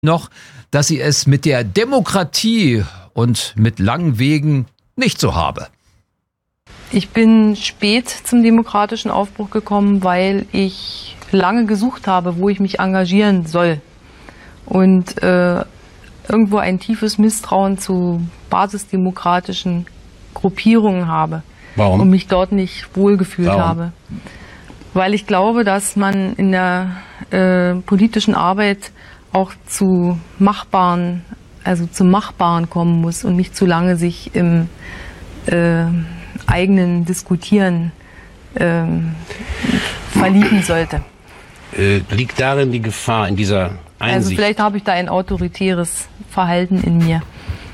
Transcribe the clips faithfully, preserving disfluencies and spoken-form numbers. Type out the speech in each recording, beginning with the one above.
noch, dass sie es mit der Demokratie und mit langen Wegen nicht so habe. Ich bin spät zum demokratischen Aufbruch gekommen, weil ich lange gesucht habe, wo ich mich engagieren soll. Und äh, irgendwo ein tiefes Misstrauen zu basisdemokratischen Gruppierungen habe. Warum? Und mich dort nicht wohlgefühlt Warum? habe. Weil ich glaube, dass man in der äh, politischen Arbeit auch zu machbaren, also zum Machbaren kommen muss und nicht zu lange sich im äh, eigenen Diskutieren äh, verlieben sollte. Äh, liegt darin die Gefahr in dieser Einsicht? Also vielleicht habe ich da ein autoritäres Verhalten in mir.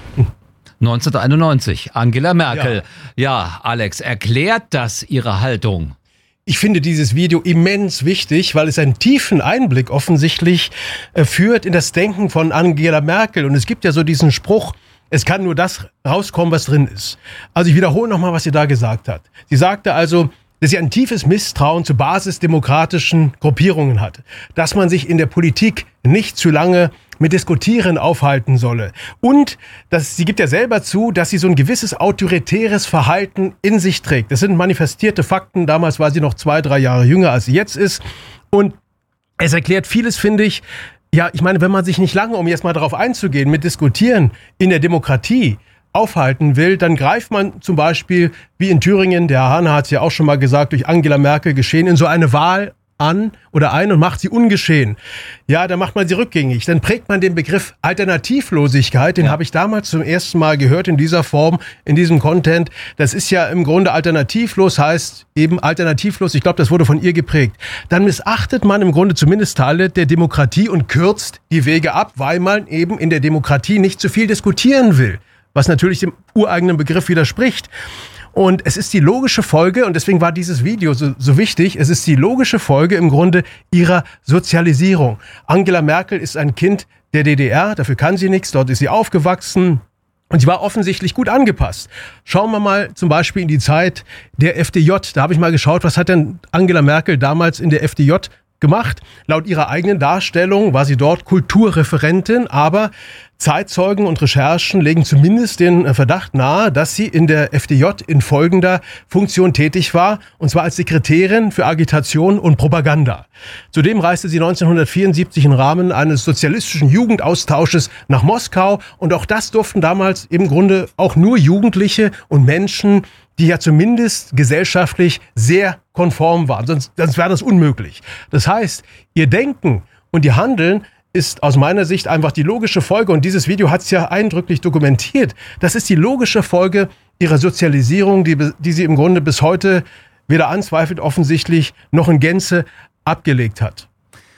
neunzehnhunderteinundneunzig, Angela Merkel. Ja. ja, Alex, erklärt das Ihre Haltung? Ich finde dieses Video immens wichtig, weil es einen tiefen Einblick offensichtlich äh, führt in das Denken von Angela Merkel. Und es gibt ja so diesen Spruch, es kann nur das rauskommen, was drin ist. Also ich wiederhole nochmal, was sie da gesagt hat. Sie sagte also, dass sie ein tiefes Misstrauen zu basisdemokratischen Gruppierungen hat. Dass man sich in der Politik nicht zu lange mit Diskutieren aufhalten solle. Und dass, sie gibt ja selber zu, dass sie so ein gewisses autoritäres Verhalten in sich trägt. Das sind manifestierte Fakten. Damals war sie noch zwei, drei Jahre jünger, als sie jetzt ist. Und es erklärt vieles, finde ich. Ja, ich meine, wenn man sich nicht lange, um jetzt mal darauf einzugehen, mit Diskutieren in der Demokratie aufhalten will, dann greift man zum Beispiel, wie in Thüringen, der Herr Hahn hat es ja auch schon mal gesagt, durch Angela Merkel geschehen, in so eine Wahl an oder ein und macht sie ungeschehen. Ja, dann macht man sie rückgängig. Dann prägt man den Begriff Alternativlosigkeit, den ja. habe ich damals zum ersten Mal gehört in dieser Form, in diesem Content. Das ist ja im Grunde alternativlos, heißt eben alternativlos. Ich glaube, das wurde von ihr geprägt. Dann missachtet man im Grunde zumindest Teile der Demokratie und kürzt die Wege ab, weil man eben in der Demokratie nicht zu viel diskutieren will, was natürlich dem ureigenen Begriff widerspricht. Und es ist die logische Folge, und deswegen war dieses Video so, so wichtig, es ist die logische Folge im Grunde ihrer Sozialisierung. Angela Merkel ist ein Kind der D D R, dafür kann sie nichts, dort ist sie aufgewachsen und sie war offensichtlich gut angepasst. Schauen wir mal zum Beispiel in die Zeit der F D J. Da habe ich mal geschaut, was hat denn Angela Merkel damals in der F D J gemacht? Laut ihrer eigenen Darstellung war sie dort Kulturreferentin, aber Zeitzeugen und Recherchen legen zumindest den Verdacht nahe, dass sie in der F D J in folgender Funktion tätig war, und zwar als Sekretärin für Agitation und Propaganda. Zudem reiste sie neunzehnhundertvierundsiebzig im Rahmen eines sozialistischen Jugendaustausches nach Moskau, und auch das durften damals im Grunde auch nur Jugendliche und Menschen, die ja zumindest gesellschaftlich sehr konform waren, sonst, sonst wäre das unmöglich. Das heißt, ihr Denken und ihr Handeln ist aus meiner Sicht einfach die logische Folge, und dieses Video hat es ja eindrücklich dokumentiert. Das ist die logische Folge ihrer Sozialisierung, die, die sie im Grunde bis heute weder anzweifelt, offensichtlich noch in Gänze abgelegt hat.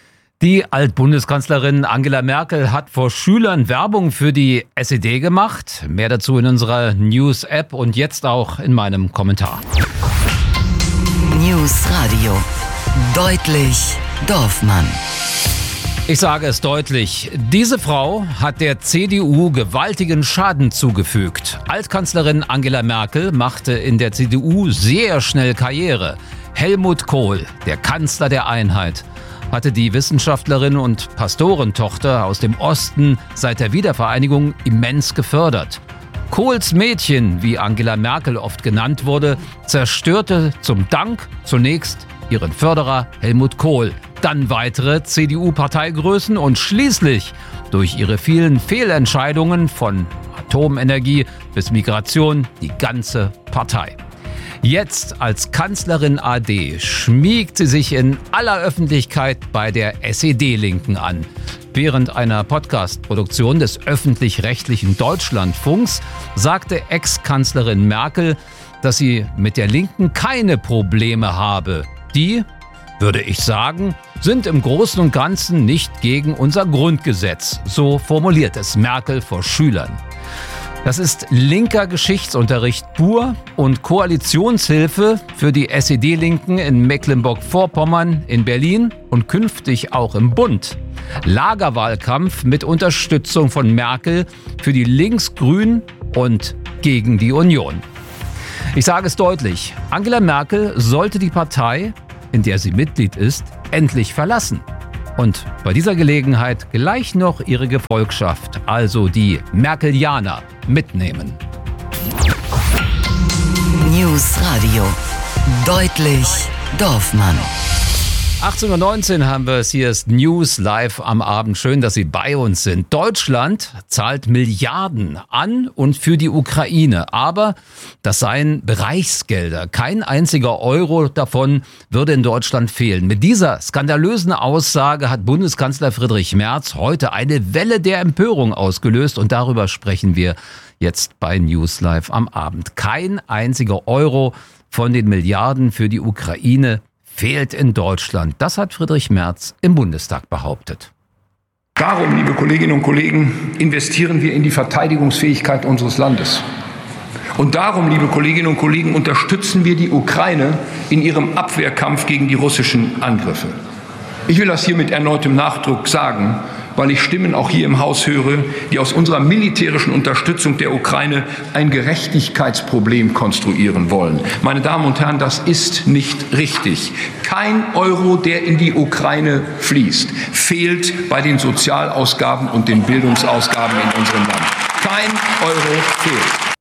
Die Altbundeskanzlerin Angela Merkel hat vor Schülern Werbung für die S E D gemacht. Mehr dazu in unserer News-App und jetzt auch in meinem Kommentar. News Radio. Deutlich Dorfmann. Ich sage es deutlich, diese Frau hat der C D U gewaltigen Schaden zugefügt. Altkanzlerin Angela Merkel machte in der C D U sehr schnell Karriere. Helmut Kohl, der Kanzler der Einheit, hatte die Wissenschaftlerin und Pastorentochter aus dem Osten seit der Wiedervereinigung immens gefördert. Kohls Mädchen, wie Angela Merkel oft genannt wurde, zerstörte zum Dank zunächst ihren Förderer Helmut Kohl, dann weitere C D U-Parteigrößen und schließlich durch ihre vielen Fehlentscheidungen von Atomenergie bis Migration die ganze Partei. Jetzt als Kanzlerin A D schmiegt sie sich in aller Öffentlichkeit bei der S E D-Linken an. Während einer Podcast-Produktion des öffentlich-rechtlichen Deutschlandfunks sagte Ex-Kanzlerin Merkel, dass sie mit der Linken keine Probleme habe. Die, würde ich sagen, sind im Großen und Ganzen nicht gegen unser Grundgesetz. So formuliert es Merkel vor Schülern. Das ist linker Geschichtsunterricht pur und Koalitionshilfe für die S E D-Linken in Mecklenburg-Vorpommern, in Berlin und künftig auch im Bund. Lagerwahlkampf mit Unterstützung von Merkel für die Linksgrünen und gegen die Union. Ich sage es deutlich, Angela Merkel sollte die Partei, in der sie Mitglied ist, endlich verlassen. Und bei dieser Gelegenheit gleich noch ihre Gefolgschaft, also die Merkelianer, mitnehmen. News Radio. Deutlich Dorfmann. achtzehn Uhr neunzehn haben wir es. Hier ist News live am Abend. Schön, dass Sie bei uns sind. Deutschland zahlt Milliarden an und für die Ukraine. Aber das seien Bereichsgelder. Kein einziger Euro davon würde in Deutschland fehlen. Mit dieser skandalösen Aussage hat Bundeskanzler Friedrich Merz heute eine Welle der Empörung ausgelöst. Und darüber sprechen wir jetzt bei News live am Abend. Kein einziger Euro von den Milliarden für die Ukraine fehlt in Deutschland. Das hat Friedrich Merz im Bundestag behauptet. Darum, liebe Kolleginnen und Kollegen, investieren wir in die Verteidigungsfähigkeit unseres Landes. Und darum, liebe Kolleginnen und Kollegen, unterstützen wir die Ukraine in ihrem Abwehrkampf gegen die russischen Angriffe. Ich will das hier mit erneutem Nachdruck sagen, weil ich Stimmen auch hier im Haus höre, die aus unserer militärischen Unterstützung der Ukraine ein Gerechtigkeitsproblem konstruieren wollen. Meine Damen und Herren, das ist nicht richtig. Kein Euro, der in die Ukraine fließt, fehlt bei den Sozialausgaben und den Bildungsausgaben in unserem Land. Kein Euro fehlt.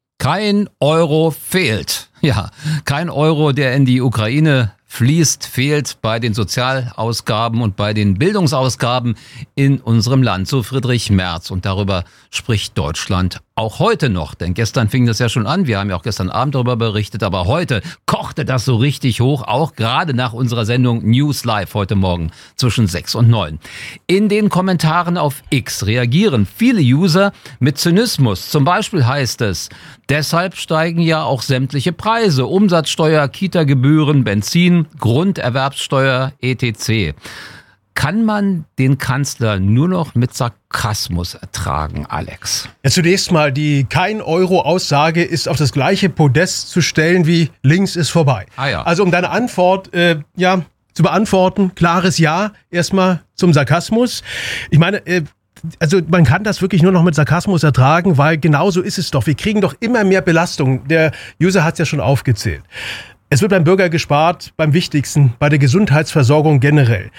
Kein Euro fehlt. Ja, kein Euro, der in die Ukraine fließt, fehlt bei den Sozialausgaben und bei den Bildungsausgaben in unserem Land. So Friedrich Merz. Und darüber spricht Deutschland auch heute noch. Denn gestern fing das ja schon an. Wir haben ja auch gestern Abend darüber berichtet. Aber heute kochte das so richtig hoch. Auch gerade nach unserer Sendung News Live heute Morgen zwischen sechs und neun. In den Kommentaren auf X reagieren viele User mit Zynismus. Zum Beispiel heißt es, deshalb steigen ja auch sämtliche Preise. Umsatzsteuer, Kita-Gebühren, Benzin, Grunderwerbssteuer, et cetera. Kann man den Kanzler nur noch mit Sarkasmus ertragen, Alex? Ja, zunächst mal, die Kein-Euro-Aussage ist auf das gleiche Podest zu stellen wie links ist vorbei. Ah ja. Also um deine Antwort äh, ja, zu beantworten, klares Ja erstmal zum Sarkasmus. Ich meine, äh, also man kann das wirklich nur noch mit Sarkasmus ertragen, weil genauso ist es doch. Wir kriegen doch immer mehr Belastung. Der User hat es ja schon aufgezählt. Es wird beim Bürger gespart, beim Wichtigsten, bei der Gesundheitsversorgung generell.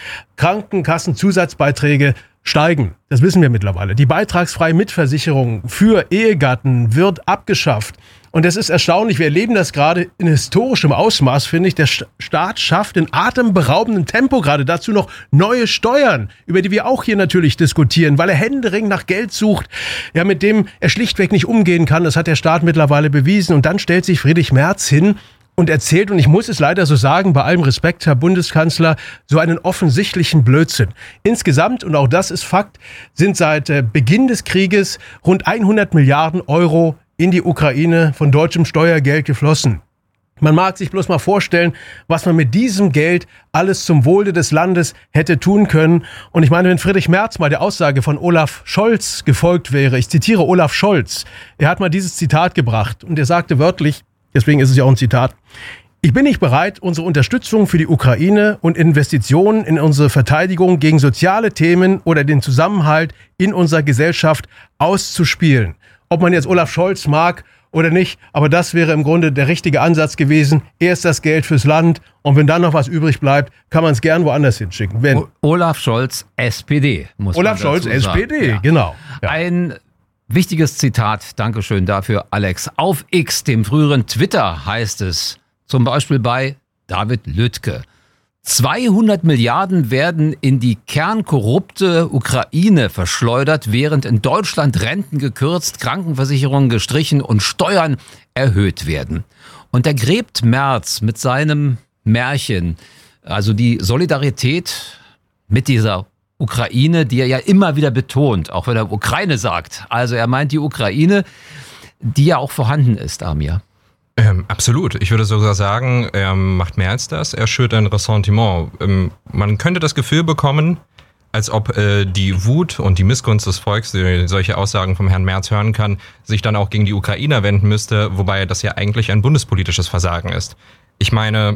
Krankenkassenzusatzbeiträge steigen, das wissen wir mittlerweile. Die beitragsfreie Mitversicherung für Ehegatten wird abgeschafft. Und es ist erstaunlich, wir erleben das gerade in historischem Ausmaß, finde ich. Der Staat schafft in atemberaubendem Tempo gerade dazu noch neue Steuern, über die wir auch hier natürlich diskutieren, weil er händeringend nach Geld sucht, ja, mit dem er schlichtweg nicht umgehen kann. Das hat der Staat mittlerweile bewiesen. Und dann stellt sich Friedrich Merz hin und erzählt, und ich muss es leider so sagen, bei allem Respekt, Herr Bundeskanzler, so einen offensichtlichen Blödsinn. Insgesamt, und auch das ist Fakt, sind seit Beginn des Krieges rund hundert Milliarden Euro in die Ukraine von deutschem Steuergeld geflossen. Man mag sich bloß mal vorstellen, was man mit diesem Geld alles zum Wohle des Landes hätte tun können. Und ich meine, wenn Friedrich Merz mal der Aussage von Olaf Scholz gefolgt wäre, ich zitiere Olaf Scholz, er hat mal dieses Zitat gebracht und er sagte wörtlich, deswegen ist es ja auch ein Zitat: Ich bin nicht bereit, unsere Unterstützung für die Ukraine und Investitionen in unsere Verteidigung gegen soziale Themen oder den Zusammenhalt in unserer Gesellschaft auszuspielen. Ob man jetzt Olaf Scholz mag oder nicht, aber das wäre im Grunde der richtige Ansatz gewesen. Erst das Geld fürs Land und wenn dann noch was übrig bleibt, kann man es gern woanders hinschicken. Wenn Olaf Scholz, S P D, muss Olaf man dazu Scholz, sagen. S P D, Ja. genau. Ja. Ein wichtiges Zitat, Dankeschön dafür, Alex. Auf X, dem früheren Twitter, heißt es, zum Beispiel bei David Lüttke: zweihundert Milliarden werden in die kernkorrupte Ukraine verschleudert, während in Deutschland Renten gekürzt, Krankenversicherungen gestrichen und Steuern erhöht werden. Und da gräbt Merz mit seinem Märchen, also die Solidarität mit dieser Ukraine, die er ja immer wieder betont, auch wenn er Ukraine sagt. Also er meint die Ukraine, die ja auch vorhanden ist, Amir. Ähm, absolut. Ich würde sogar sagen, er macht mehr als das. Er schürt ein Ressentiment. Ähm, man könnte das Gefühl bekommen, als ob äh, die Wut und die Missgunst des Volks, die solche Aussagen vom Herrn Merz hören kann, sich dann auch gegen die Ukrainer wenden müsste, wobei das ja eigentlich ein bundespolitisches Versagen ist. Ich meine,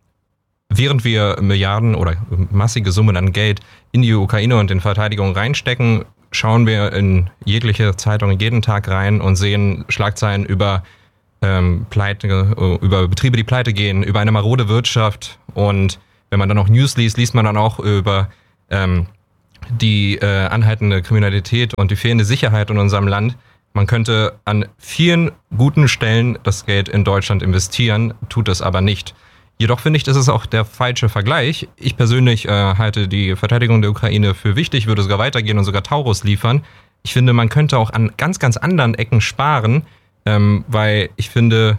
während wir Milliarden oder massige Summen an Geld in die Ukraine und in Verteidigung reinstecken, schauen wir in jegliche Zeitung jeden Tag rein und sehen Schlagzeilen über ähm, Pleite, über Betriebe, die pleite gehen, über eine marode Wirtschaft. Und wenn man dann noch News liest, liest man dann auch über ähm, die äh, anhaltende Kriminalität und die fehlende Sicherheit in unserem Land. Man könnte an vielen guten Stellen das Geld in Deutschland investieren, tut es aber nicht. Jedoch finde ich, das ist auch der falsche Vergleich. Ich persönlich äh, halte die Verteidigung der Ukraine für wichtig, würde sogar weitergehen und sogar Taurus liefern. Ich finde, man könnte auch an ganz, ganz anderen Ecken sparen, ähm, weil ich finde,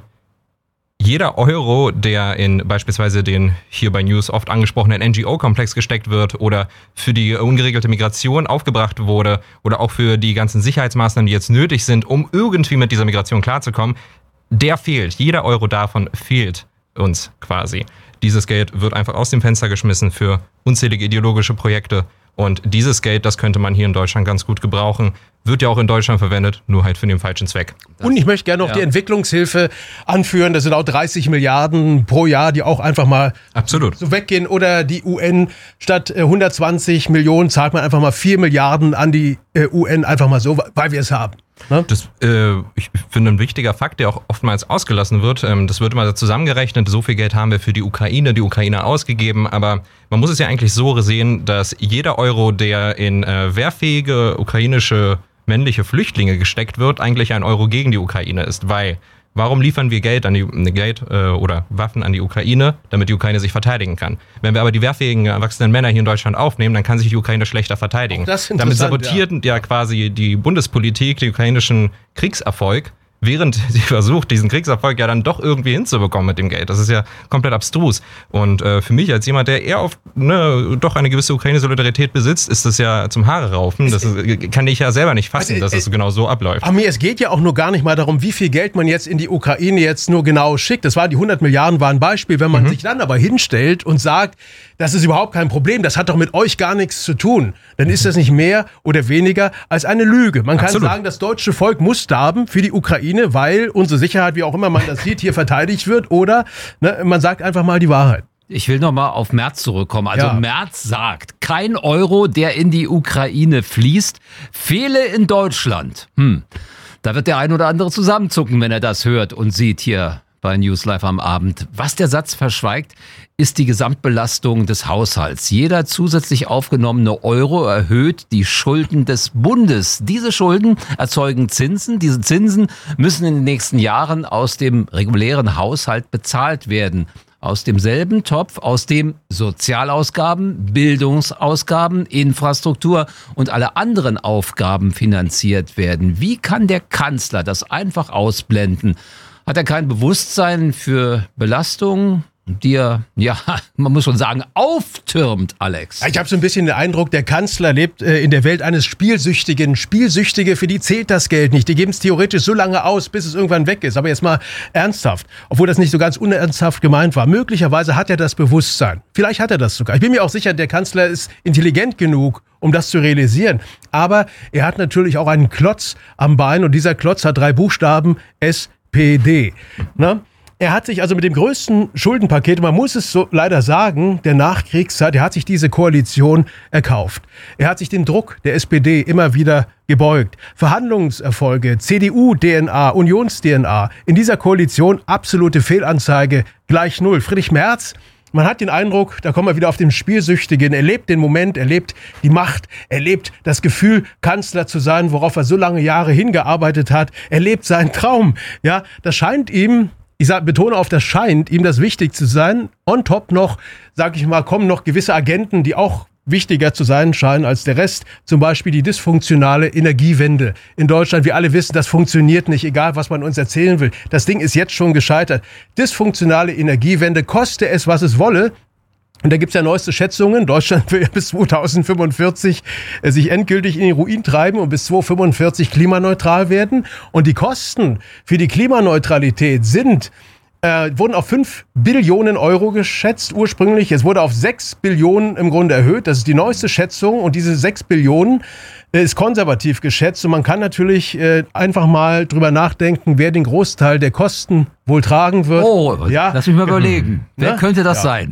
jeder Euro, der in beispielsweise den hier bei News oft angesprochenen N G O-Komplex gesteckt wird oder für die ungeregelte Migration aufgebracht wurde oder auch für die ganzen Sicherheitsmaßnahmen, die jetzt nötig sind, um irgendwie mit dieser Migration klarzukommen, der fehlt. Jeder Euro davon fehlt uns quasi. Dieses Geld wird einfach aus dem Fenster geschmissen für unzählige ideologische Projekte. Und dieses Geld, das könnte man hier in Deutschland ganz gut gebrauchen. Wird ja auch in Deutschland verwendet, nur halt für den falschen Zweck. Und ich möchte gerne noch ja. die Entwicklungshilfe anführen. Das sind auch dreißig Milliarden pro Jahr, die auch einfach mal Absolut. so weggehen. Oder die U N, statt hundertzwanzig Millionen zahlt man einfach mal vier Milliarden an die U N, einfach mal so, weil wir es haben. Ne? Das äh, ich finde ein wichtiger Fakt, der auch oftmals ausgelassen wird. Ähm, das wird immer zusammengerechnet. So viel Geld haben wir für die Ukraine, die Ukraine ausgegeben. Aber man muss es ja eigentlich so sehen, dass jeder Euro, der in äh, wehrfähige ukrainische männliche Flüchtlinge gesteckt wird, eigentlich ein Euro gegen die Ukraine ist. Weil, warum liefern wir Geld an die Geld äh, oder Waffen an die Ukraine, damit die Ukraine sich verteidigen kann? Wenn wir aber die wehrfähigen erwachsenen Männer hier in Deutschland aufnehmen, dann kann sich die Ukraine schlechter verteidigen. Das ist damit sabotiert ja. ja quasi die Bundespolitik den ukrainischen Kriegserfolg, während sie versucht, diesen Kriegserfolg ja dann doch irgendwie hinzubekommen mit dem Geld. Das ist ja komplett abstrus. Und äh, für mich als jemand, der eher auf ne, doch eine gewisse Ukraine-Solidarität besitzt, ist das ja zum Haare raufen. Das ist, kann ich ja selber nicht fassen, also, dass es äh, genau so abläuft. Aber mir, es geht ja auch nur gar nicht mal darum, wie viel Geld man jetzt in die Ukraine jetzt nur genau schickt. Das war die hundert Milliarden war ein Beispiel. Wenn man mhm. sich dann aber hinstellt und sagt, das ist überhaupt kein Problem, das hat doch mit euch gar nichts zu tun, dann ist das nicht mehr oder weniger als eine Lüge. Man kann Absolut. sagen, das deutsche Volk muss sterben für die Ukraine, weil unsere Sicherheit, wie auch immer man das sieht, hier verteidigt wird. Oder ne, man sagt einfach mal die Wahrheit. Ich will nochmal auf Merz zurückkommen. Also ja. Merz sagt, kein Euro, der in die Ukraine fließt, fehle in Deutschland. Hm. Da wird der ein oder andere zusammenzucken, wenn er das hört und sieht hier bei News Live am Abend. Was der Satz verschweigt, ist die Gesamtbelastung des Haushalts. Jeder zusätzlich aufgenommene Euro erhöht die Schulden des Bundes. Diese Schulden erzeugen Zinsen. Diese Zinsen müssen in den nächsten Jahren aus dem regulären Haushalt bezahlt werden. Aus demselben Topf, aus dem Sozialausgaben, Bildungsausgaben, Infrastruktur und alle anderen Aufgaben finanziert werden. Wie kann der Kanzler das einfach ausblenden? Hat er kein Bewusstsein für Belastungen, die er, ja, man muss schon sagen, auftürmt, Alex? Ich habe so ein bisschen den Eindruck, der Kanzler lebt äh, in der Welt eines Spielsüchtigen. Spielsüchtige, für die zählt das Geld nicht. Die geben es theoretisch so lange aus, bis es irgendwann weg ist. Aber jetzt mal ernsthaft, obwohl das nicht so ganz unernsthaft gemeint war. Möglicherweise hat er das Bewusstsein. Vielleicht hat er das sogar. Ich bin mir auch sicher, der Kanzler ist intelligent genug, um das zu realisieren. Aber er hat natürlich auch einen Klotz am Bein und dieser Klotz hat drei Buchstaben, S P D. Ne? Er hat sich also mit dem größten Schuldenpaket, man muss es so leider sagen, der Nachkriegszeit, er hat sich diese Koalition erkauft. Er hat sich dem Druck der S P D immer wieder gebeugt. Verhandlungserfolge, C D U-D N A, Unions-D N A, in dieser Koalition absolute Fehlanzeige, gleich null. Friedrich Merz, man hat den Eindruck, da kommen wir wieder auf den Spielsüchtigen, er lebt den Moment, er lebt die Macht, er lebt das Gefühl, Kanzler zu sein, worauf er so lange Jahre hingearbeitet hat, er lebt seinen Traum. Ja, das scheint ihm, ich sag, betone auf das scheint, ihm das wichtig zu sein. On top noch, sag ich mal, kommen noch gewisse Agenten, die auch wichtiger zu sein scheinen als der Rest. Zum Beispiel die dysfunktionale Energiewende in Deutschland. Wir alle wissen, das funktioniert nicht, egal was man uns erzählen will. Das Ding ist jetzt schon gescheitert. Dysfunktionale Energiewende, koste es, was es wolle. Und da gibt's ja neueste Schätzungen. Deutschland will ja bis zweitausendfünfundvierzig äh, sich endgültig in den Ruin treiben und bis zweitausendfünfundvierzig klimaneutral werden. Und die Kosten für die Klimaneutralität sind äh, wurden auf fünf Billionen Euro geschätzt ursprünglich. Es wurde auf sechs Billionen im Grunde erhöht. Das ist die neueste Schätzung. Und diese sechs Billionen äh, ist konservativ geschätzt. Und man kann natürlich äh, einfach mal drüber nachdenken, wer den Großteil der Kosten wohl tragen wird. Oh, ja. Lass mich mal überlegen. Wer ja? könnte das ja. sein?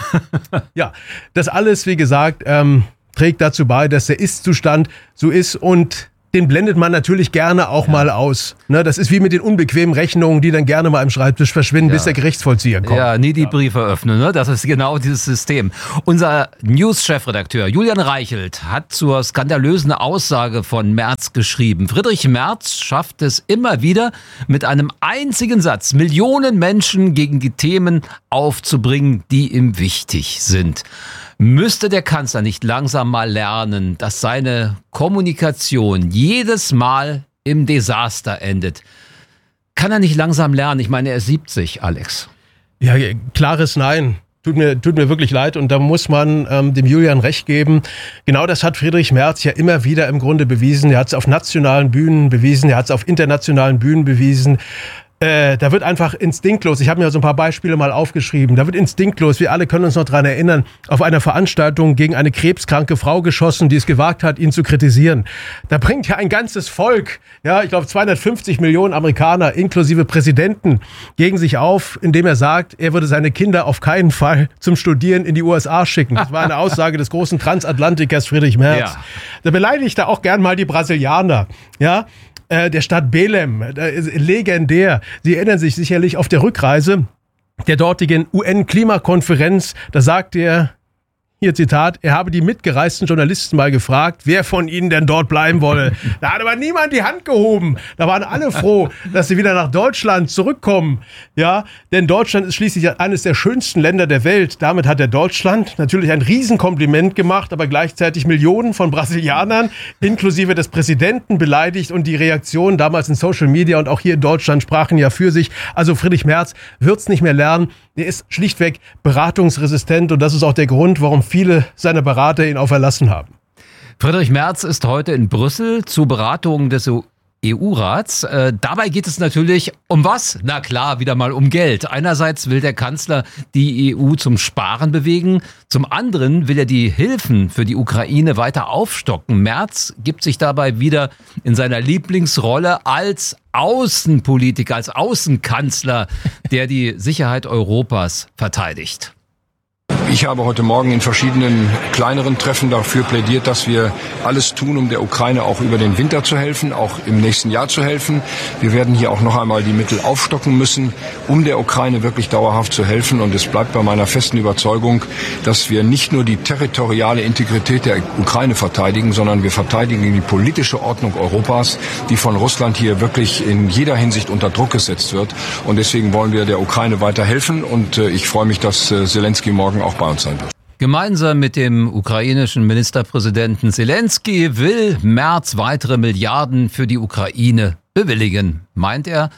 Ja, das alles, wie gesagt, ähm, trägt dazu bei, dass der Ist-Zustand so ist. Und den blendet man natürlich gerne auch ja. mal aus. Ne, das ist wie mit den unbequemen Rechnungen, die dann gerne mal im Schreibtisch verschwinden, ja. bis der Gerichtsvollzieher kommt. Ja, nie die ja. Briefe öffnen, ne? Das ist genau dieses System. Unser News-Chefredakteur Julian Reichelt hat zur skandalösen Aussage von Merz geschrieben. Friedrich Merz schafft es immer wieder, mit einem einzigen Satz Millionen Menschen gegen die Themen aufzubringen, die ihm wichtig sind. Müsste der Kanzler nicht langsam mal lernen, dass seine Kommunikation jedes Mal im Desaster endet? Kann er nicht langsam lernen? Ich meine, er ist siebzig, Alex. Ja, klares Nein. Tut mir, tut mir wirklich leid und da muss man ähm, dem Julian recht geben. Genau das hat Friedrich Merz ja immer wieder im Grunde bewiesen. Er hat es auf nationalen Bühnen bewiesen, er hat es auf internationalen Bühnen bewiesen. Äh, da wird einfach instinktlos, ich habe mir so ein paar Beispiele mal aufgeschrieben, da wird instinktlos, wir alle können uns noch dran erinnern, auf einer Veranstaltung gegen eine krebskranke Frau geschossen, die es gewagt hat, ihn zu kritisieren. Da bringt ja ein ganzes Volk, ja, ich glaube zweihundertfünfzig Millionen Amerikaner inklusive Präsidenten gegen sich auf, indem er sagt, er würde seine Kinder auf keinen Fall zum Studieren in die U S A schicken. Das war eine Aussage des großen Transatlantikers Friedrich Merz. Ja. Da beleidigt er auch gern mal die Brasilianer, ja. Der Stadt Belém, legendär. Sie erinnern sich sicherlich auf der Rückreise der dortigen U N-Klimakonferenz. Da sagt er, hier Zitat, er habe die mitgereisten Journalisten mal gefragt, wer von ihnen denn dort bleiben wolle. Da hat aber niemand die Hand gehoben. Da waren alle froh, dass sie wieder nach Deutschland zurückkommen. Ja, denn Deutschland ist schließlich eines der schönsten Länder der Welt. Damit hat er Deutschland natürlich ein Riesenkompliment gemacht, aber gleichzeitig Millionen von Brasilianern, inklusive des Präsidenten, beleidigt. Und die Reaktionen damals in Social Media und auch hier in Deutschland sprachen ja für sich. Also Friedrich Merz wird's nicht mehr lernen. Er ist schlichtweg beratungsresistent und das ist auch der Grund, warum viele seiner Berater ihn auch verlassen haben. Friedrich Merz ist heute in Brüssel zu Beratungen des E U-Rats. Äh, dabei geht es natürlich um was? Na klar, wieder mal um Geld. Einerseits will der Kanzler die E U zum Sparen bewegen. Zum anderen will er die Hilfen für die Ukraine weiter aufstocken. Merz gibt sich dabei wieder in seiner Lieblingsrolle als Außenpolitiker, als Außenkanzler, der die Sicherheit Europas verteidigt. Ich habe heute Morgen in verschiedenen kleineren Treffen dafür plädiert, dass wir alles tun, um der Ukraine auch über den Winter zu helfen, auch im nächsten Jahr zu helfen. Wir werden hier auch noch einmal die Mittel aufstocken müssen, um der Ukraine wirklich dauerhaft zu helfen. Und es bleibt bei meiner festen Überzeugung, dass wir nicht nur die territoriale Integrität der Ukraine verteidigen, sondern wir verteidigen die politische Ordnung Europas, die von Russland hier wirklich in jeder Hinsicht unter Druck gesetzt wird. Und deswegen wollen wir der Ukraine weiter helfen. Und ich freue mich, dass Zelensky morgen auch bei uns sein wird. Gemeinsam mit dem ukrainischen Ministerpräsidenten Zelensky will Merz weitere Milliarden für die Ukraine bewilligen. Meint er,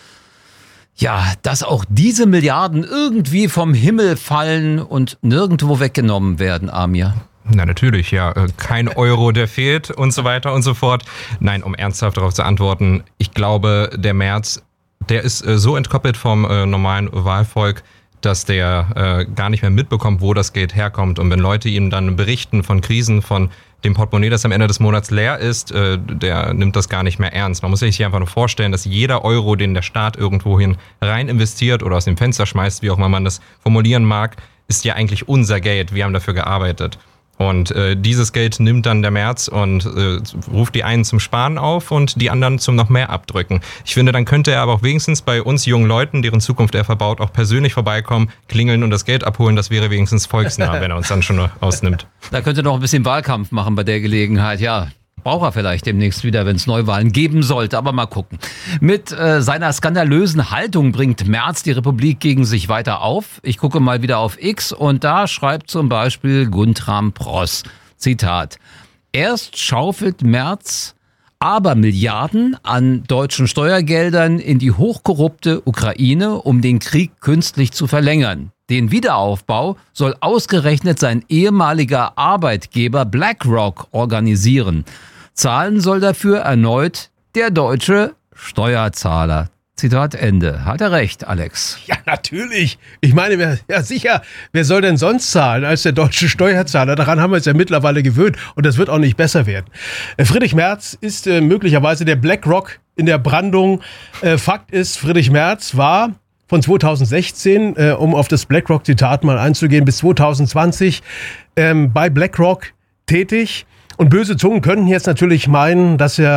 ja, dass auch diese Milliarden irgendwie vom Himmel fallen und nirgendwo weggenommen werden, Amir? Na natürlich, ja. Kein Euro, der fehlt und so weiter und so fort. Nein, um ernsthaft darauf zu antworten, ich glaube, der Merz, der ist so entkoppelt vom äh, normalen Wahlvolk, dass der äh, gar nicht mehr mitbekommt, wo das Geld herkommt. Und wenn Leute ihm dann berichten von Krisen, von dem Portemonnaie, das am Ende des Monats leer ist, äh, der nimmt das gar nicht mehr ernst. Man muss sich hier einfach nur vorstellen, dass jeder Euro, den der Staat irgendwohin rein investiert oder aus dem Fenster schmeißt, wie auch immer man das formulieren mag, ist ja eigentlich unser Geld. Wir haben dafür gearbeitet. Und äh, dieses Geld nimmt dann der Merz und äh, ruft die einen zum Sparen auf und die anderen zum noch mehr abdrücken. Ich finde, dann könnte er aber auch wenigstens bei uns jungen Leuten, deren Zukunft er verbaut, auch persönlich vorbeikommen, klingeln und das Geld abholen. Das wäre wenigstens volksnah, wenn er uns dann schon nur ausnimmt. Da könnte er noch ein bisschen Wahlkampf machen bei der Gelegenheit, ja. Braucht er vielleicht demnächst wieder, wenn es Neuwahlen geben sollte, aber mal gucken. Mit äh, seiner skandalösen Haltung bringt Merz die Republik gegen sich weiter auf. Ich gucke mal wieder auf X und da schreibt zum Beispiel Guntram Pross, Zitat, erst schaufelt Merz aber Milliarden an deutschen Steuergeldern in die hochkorrupte Ukraine, um den Krieg künstlich zu verlängern. Den Wiederaufbau soll ausgerechnet sein ehemaliger Arbeitgeber BlackRock organisieren. Zahlen soll dafür erneut der deutsche Steuerzahler. Zitat Ende. Hat er recht, Alex? Ja, natürlich. Ich meine, wer, ja sicher, wer soll denn sonst zahlen als der deutsche Steuerzahler? Daran haben wir uns ja mittlerweile gewöhnt und das wird auch nicht besser werden. Friedrich Merz ist äh, möglicherweise der BlackRock in der Brandung. Äh, Fakt ist, Friedrich Merz war von zweitausendsechzehn, äh, um auf das BlackRock-Zitat mal einzugehen, bis zweitausendzwanzig ähm, bei BlackRock tätig. Und böse Zungen könnten jetzt natürlich meinen, dass er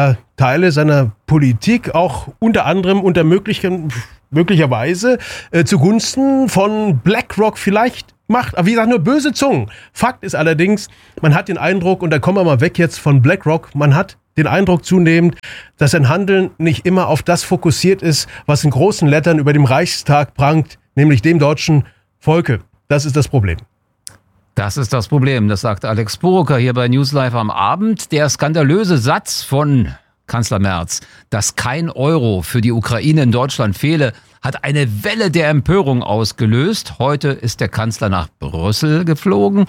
Teile seiner Politik auch unter anderem unter möglichen, möglicherweise äh, zugunsten von BlackRock vielleicht macht. Aber wie gesagt, nur böse Zungen. Fakt ist allerdings, man hat den Eindruck, und da kommen wir mal weg jetzt von BlackRock, man hat den Eindruck zunehmend, dass sein Handeln nicht immer auf das fokussiert ist, was in großen Lettern über dem Reichstag prangt, nämlich dem deutschen Volke. Das ist das Problem. Das ist das Problem, das sagt Alex Burucker hier bei News Live am Abend. Der skandalöse Satz von Kanzler Merz, dass kein Euro für die Ukraine in Deutschland fehle, hat eine Welle der Empörung ausgelöst. Heute ist der Kanzler nach Brüssel geflogen,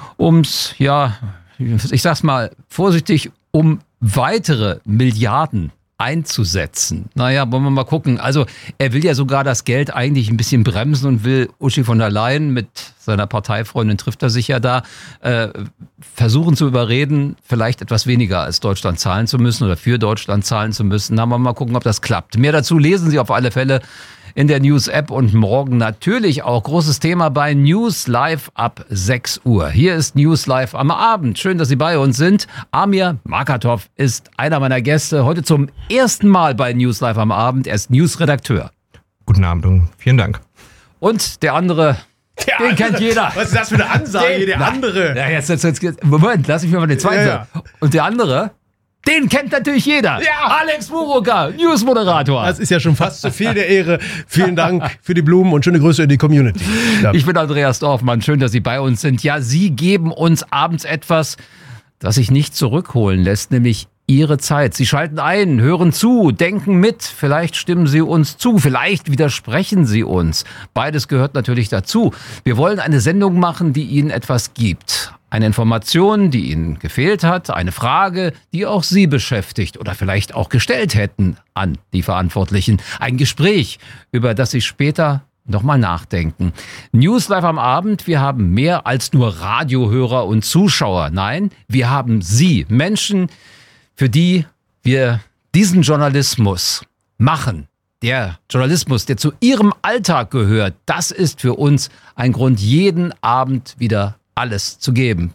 ums, ja, ich sag's mal vorsichtig, um weitere Milliarden einzusetzen. Naja, wollen wir mal gucken. Also er will ja sogar das Geld eigentlich ein bisschen bremsen und will Uschi von der Leyen, mit seiner Parteifreundin trifft er sich ja da, äh, versuchen zu überreden, vielleicht etwas weniger als Deutschland zahlen zu müssen oder für Deutschland zahlen zu müssen. Na, mal gucken, ob das klappt. Mehr dazu lesen Sie auf alle Fälle in der News-App und morgen natürlich auch großes Thema bei News Live ab sechs Uhr. Hier ist News Live am Abend. Schön, dass Sie bei uns sind. Amir Markatov ist einer meiner Gäste. Heute zum ersten Mal bei News Live am Abend. Er ist News-Redakteur. Guten Abend und vielen Dank. Und der andere, der den andere, kennt jeder. Was ist das für eine Ansage, der andere? Ja, jetzt, jetzt, jetzt, Moment, lass mich mal den zweiten Ja, ja. sagen. Und der andere, den kennt natürlich jeder. Ja. Alex Burucker, News-Moderator. Das ist ja schon fast zu viel der Ehre. Vielen Dank für die Blumen und schöne Grüße in die Community. Ja. Ich bin Andreas Dorfmann. Schön, dass Sie bei uns sind. Ja, Sie geben uns abends etwas, das sich nicht zurückholen lässt, nämlich Ihre Zeit. Sie schalten ein, hören zu, denken mit. Vielleicht stimmen Sie uns zu, vielleicht widersprechen Sie uns. Beides gehört natürlich dazu. Wir wollen eine Sendung machen, die Ihnen etwas gibt. Eine Information, die Ihnen gefehlt hat, eine Frage, die auch Sie beschäftigt oder vielleicht auch gestellt hätten an die Verantwortlichen. Ein Gespräch, über das Sie später nochmal nachdenken. News Live am Abend, wir haben mehr als nur Radiohörer und Zuschauer. Nein, wir haben Sie, Menschen, für die wir diesen Journalismus machen. Der Journalismus, der zu Ihrem Alltag gehört, das ist für uns ein Grund, jeden Abend wieder alles zu geben.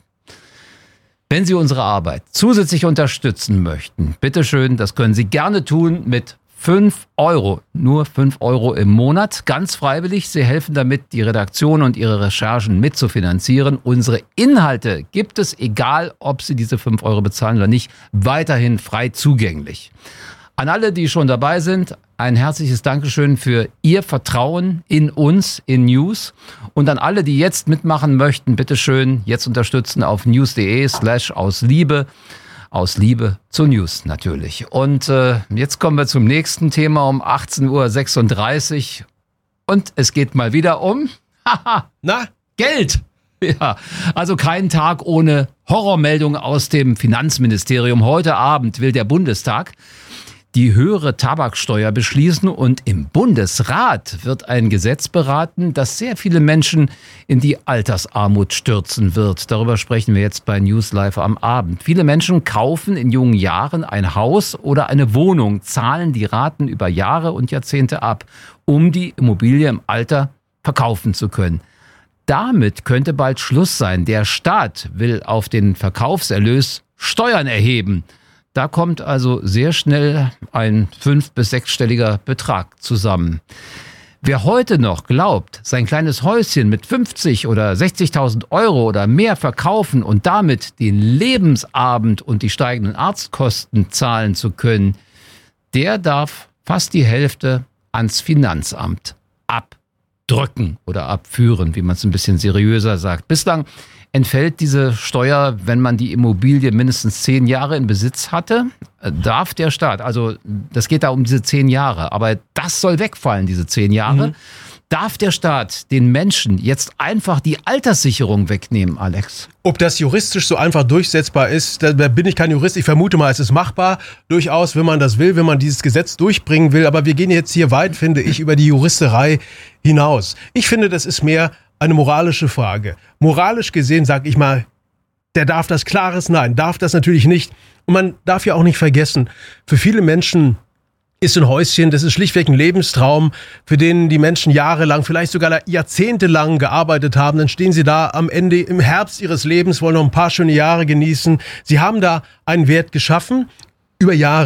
Wenn Sie unsere Arbeit zusätzlich unterstützen möchten, bitteschön, das können Sie gerne tun mit fünf Euro. Nur fünf Euro im Monat, ganz freiwillig. Sie helfen damit, die Redaktion und ihre Recherchen mitzufinanzieren. Unsere Inhalte gibt es, egal ob Sie diese fünf Euro bezahlen oder nicht, weiterhin frei zugänglich. An alle, die schon dabei sind, ein herzliches Dankeschön für Ihr Vertrauen in uns, in News. Und an alle, die jetzt mitmachen möchten, bitteschön jetzt unterstützen auf news.de slash aus Liebe. Aus Liebe zu News natürlich. Und äh, jetzt kommen wir zum nächsten Thema um achtzehn Uhr sechsunddreißig. Und es geht mal wieder um haha, Na? Geld. Ja, also kein Tag ohne Horrormeldung aus dem Finanzministerium. Heute Abend will der Bundestag die höhere Tabaksteuer beschließen und im Bundesrat wird ein Gesetz beraten, das sehr viele Menschen in die Altersarmut stürzen wird. Darüber sprechen wir jetzt bei News Live am Abend. Viele Menschen kaufen in jungen Jahren ein Haus oder eine Wohnung, zahlen die Raten über Jahre und Jahrzehnte ab, um die Immobilie im Alter verkaufen zu können. Damit könnte bald Schluss sein. Der Staat will auf den Verkaufserlös Steuern erheben. Da kommt also sehr schnell ein fünf- bis sechsstelliger Betrag zusammen. Wer heute noch glaubt, sein kleines Häuschen mit fünfzig oder sechzigtausend Euro oder mehr verkaufen und damit den Lebensabend und die steigenden Arztkosten zahlen zu können, der darf fast die Hälfte ans Finanzamt abdrücken oder abführen, wie man es ein bisschen seriöser sagt. Bislang entfällt diese Steuer, wenn man die Immobilie mindestens zehn Jahre in Besitz hatte, darf der Staat, also das geht da um diese zehn Jahre, aber das soll wegfallen, diese zehn Jahre, mhm. Darf der Staat den Menschen jetzt einfach die Alterssicherung wegnehmen, Alex? Ob das juristisch so einfach durchsetzbar ist, da bin ich kein Jurist. Ich vermute mal, es ist machbar, durchaus, wenn man das will, wenn man dieses Gesetz durchbringen will. Aber wir gehen jetzt hier weit, finde ich, über die Juristerei hinaus. Ich finde, das ist mehr eine moralische Frage. Moralisch gesehen, sag ich mal, der darf das klares Nein, darf das natürlich nicht. Und man darf ja auch nicht vergessen, für viele Menschen ist ein Häuschen, das ist schlichtweg ein Lebenstraum, für den die Menschen jahrelang, vielleicht sogar jahrzehntelang gearbeitet haben. Dann stehen sie da am Ende im Herbst ihres Lebens, wollen noch ein paar schöne Jahre genießen. Sie haben da einen Wert geschaffen über Jahre.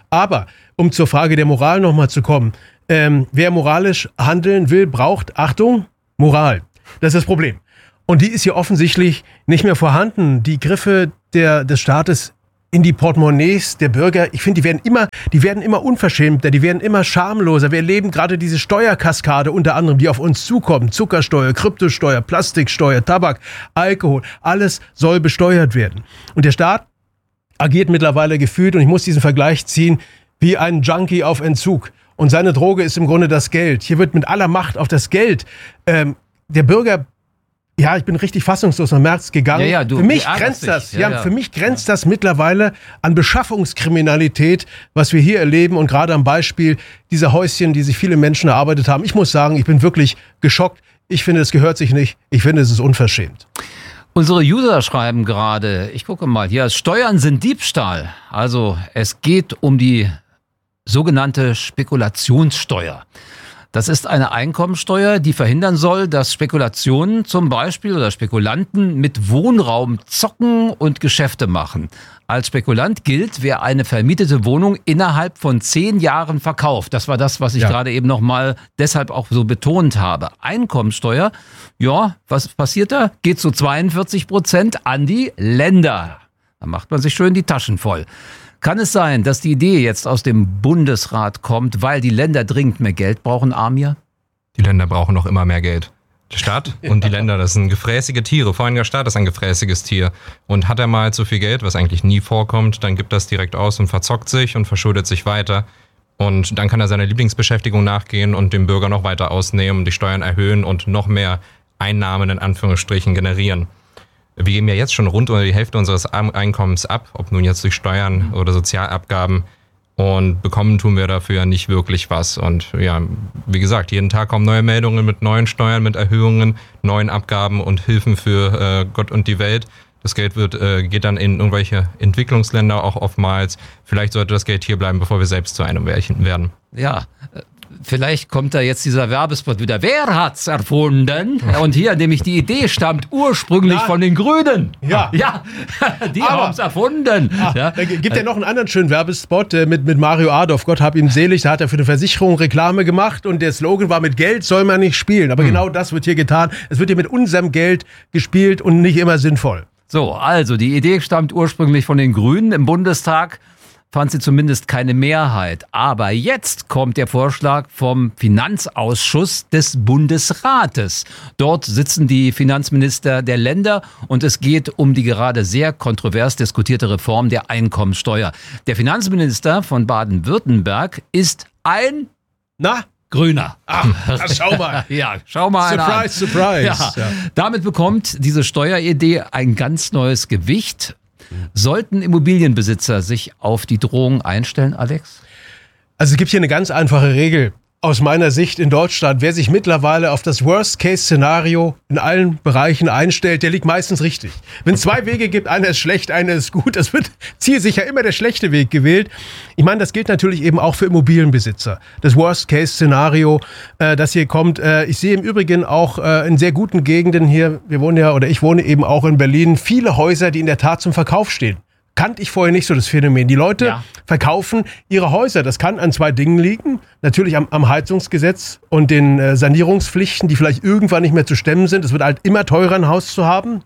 Aber um zur Frage der Moral nochmal zu kommen, ähm, wer moralisch handeln will, braucht, Achtung, Moral. Das ist das Problem. Und die ist hier offensichtlich nicht mehr vorhanden. Die Griffe der, des Staates in die Portemonnaies der Bürger, ich finde, die werden immer, die werden immer unverschämter, die werden immer schamloser. Wir erleben gerade diese Steuerkaskade unter anderem, die auf uns zukommt. Zuckersteuer, Kryptosteuer, Plastiksteuer, Tabak, Alkohol, alles soll besteuert werden. Und der Staat agiert mittlerweile gefühlt, und ich muss diesen Vergleich ziehen, wie ein Junkie auf Entzug. Und seine Droge ist im Grunde das Geld. Hier wird mit aller Macht auf das Geld ähm, der Bürger. Ja, ich bin richtig fassungslos, man merkt es, gegangen. Ja, ja, du, für mich grenzt das, ja, ja. für mich grenzt das mittlerweile an Beschaffungskriminalität, was wir hier erleben, und gerade am Beispiel dieser Häuschen, die sich viele Menschen erarbeitet haben. Ich muss sagen, ich bin wirklich geschockt. Ich finde, es gehört sich nicht. Ich finde, es ist unverschämt. Unsere User schreiben gerade, ich gucke mal hier, Steuern sind Diebstahl. Also es geht um die sogenannte Spekulationssteuer. Das ist eine Einkommensteuer, die verhindern soll, dass Spekulationen zum Beispiel oder Spekulanten mit Wohnraum zocken und Geschäfte machen. Als Spekulant gilt, wer eine vermietete Wohnung innerhalb von zehn Jahren verkauft. Das war das, was ich ja. gerade eben nochmal deshalb auch so betont habe. Einkommensteuer, ja, was passiert da? Geht zu zweiundvierzig Prozent an die Länder. Da macht man sich schön die Taschen voll. Kann es sein, dass die Idee jetzt aus dem Bundesrat kommt, weil die Länder dringend mehr Geld brauchen, Amir? Die Länder brauchen noch immer mehr Geld. Der Staat und die Länder, das sind gefräßige Tiere. Vor allem der Staat ist ein gefräßiges Tier. Und hat er mal zu viel Geld, was eigentlich nie vorkommt, dann gibt das direkt aus und verzockt sich und verschuldet sich weiter. Und dann kann er seiner Lieblingsbeschäftigung nachgehen und den Bürger noch weiter ausnehmen, die Steuern erhöhen und noch mehr Einnahmen in Anführungsstrichen generieren. Wir geben ja jetzt schon rund um die Hälfte unseres Einkommens ab, ob nun jetzt durch Steuern oder Sozialabgaben, und bekommen tun wir dafür nicht wirklich was. Und ja, wie gesagt, jeden Tag kommen neue Meldungen mit neuen Steuern, mit Erhöhungen, neuen Abgaben und Hilfen für äh, Gott und die Welt. Das Geld wird, äh, geht dann in irgendwelche Entwicklungsländer auch oftmals. Vielleicht sollte das Geld hier bleiben, bevor wir selbst zu einem werden. Ja, vielleicht kommt da jetzt dieser Werbespot wieder. Wer hat's erfunden? Und hier nämlich die Idee stammt ursprünglich Na, von den Grünen. Ja, ja, die haben es erfunden. Ah, ja. Da gibt ja noch einen anderen schönen Werbespot äh, mit, mit Mario Adolf. Gott hab ihn selig. Da hat er für eine Versicherung Reklame gemacht und der Slogan war: Mit Geld soll man nicht spielen. Aber hm. genau das wird hier getan. Es wird hier mit unserem Geld gespielt und nicht immer sinnvoll. So, also die Idee stammt ursprünglich von den Grünen. Im Bundestag fand sie zumindest keine Mehrheit. Aber jetzt kommt der Vorschlag vom Finanzausschuss des Bundesrates. Dort sitzen die Finanzminister der Länder und es geht um die gerade sehr kontrovers diskutierte Reform der Einkommensteuer. Der Finanzminister von Baden-Württemberg ist ein... Na? Grüner. Ach, schau mal. Ja, schau mal. Surprise, an. surprise. Ja. Ja. Damit bekommt diese Steueridee ein ganz neues Gewicht. Sollten Immobilienbesitzer sich auf die Drohung einstellen, Alex? Also es gibt hier eine ganz einfache Regel aus meiner Sicht in Deutschland. Wer sich mittlerweile auf das Worst-Case-Szenario in allen Bereichen einstellt, der liegt meistens richtig. Wenn es zwei Wege gibt, einer ist schlecht, einer ist gut, es wird zielsicher immer der schlechte Weg gewählt. Ich meine, das gilt natürlich eben auch für Immobilienbesitzer. Das Worst-Case-Szenario, äh, das hier kommt. Äh, ich sehe im Übrigen auch äh, in sehr guten Gegenden hier, wir wohnen ja, oder ich wohne eben auch in Berlin, viele Häuser, die in der Tat zum Verkauf stehen. Kannte ich vorher nicht so das Phänomen. Die Leute ja. verkaufen ihre Häuser. Das kann an zwei Dingen liegen. Natürlich am, am Heizungsgesetz und den äh, Sanierungspflichten, die vielleicht irgendwann nicht mehr zu stemmen sind. Es wird halt immer teurer, ein Haus zu haben.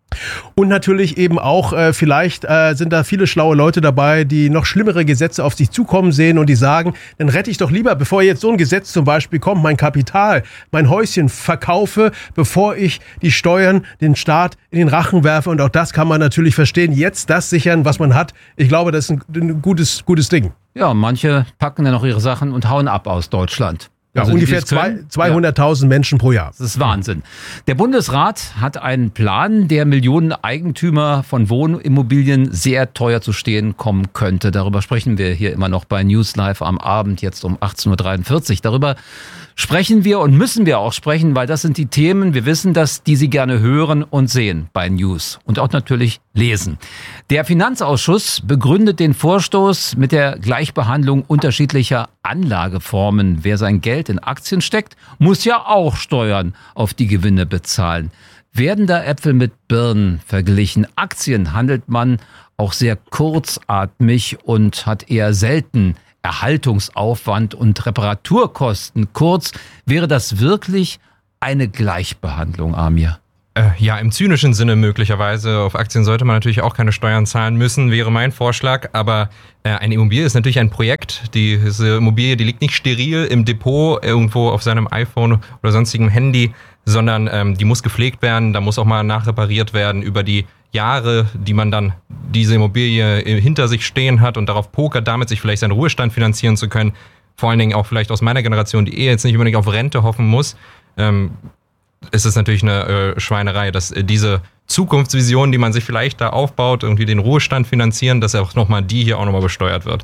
Und natürlich eben auch, äh, vielleicht äh, sind da viele schlaue Leute dabei, die noch schlimmere Gesetze auf sich zukommen sehen und die sagen, dann rette ich doch lieber, bevor jetzt so ein Gesetz zum Beispiel kommt, mein Kapital, mein Häuschen verkaufe, bevor ich die Steuern, den Staat in den Rachen werfe. Und auch das kann man natürlich verstehen. Jetzt das sichern, was man hat. Ich glaube, das ist ein, ein gutes, gutes Ding. Ja, manche packen dann noch ihre Sachen und hauen ab aus Deutschland. Ja, also ungefähr zweihunderttausend ja. Menschen pro Jahr. Das ist Wahnsinn. Der Bundesrat hat einen Plan, der Millionen Eigentümer von Wohnimmobilien sehr teuer zu stehen kommen könnte. Darüber sprechen wir hier immer noch bei News Live am Abend, jetzt um achtzehn Uhr dreiundvierzig. Darüber sprechen wir und müssen wir auch sprechen, weil das sind die Themen, wir wissen das, die Sie gerne hören und sehen bei News und auch natürlich lesen. Der Finanzausschuss begründet den Vorstoß mit der Gleichbehandlung unterschiedlicher Anlageformen. Wer sein Geld in Aktien steckt, muss ja auch Steuern auf die Gewinne bezahlen. Werden da Äpfel mit Birnen verglichen? Aktien handelt man auch sehr kurzatmig und hat eher selten Erhaltungsaufwand und Reparaturkosten. Kurz, wäre das wirklich eine Gleichbehandlung, Amir? Äh, ja, im zynischen Sinne möglicherweise. Auf Aktien sollte man natürlich auch keine Steuern zahlen müssen, wäre mein Vorschlag. Aber äh, eine Immobilie ist natürlich ein Projekt. Diese Immobilie, die liegt nicht steril im Depot irgendwo auf seinem iPhone oder sonstigem Handy, sondern ähm, die muss gepflegt werden. Da muss auch mal nachrepariert werden über die Jahre, die man dann diese Immobilie hinter sich stehen hat und darauf pokert, damit sich vielleicht seinen Ruhestand finanzieren zu können. Vor allen Dingen auch vielleicht aus meiner Generation, die eh jetzt nicht unbedingt auf Rente hoffen muss. Ähm, ist es natürlich eine äh, Schweinerei, dass äh, diese Zukunftsvisionen, die man sich vielleicht da aufbaut, irgendwie den Ruhestand finanzieren, dass auch nochmal die hier auch nochmal besteuert wird.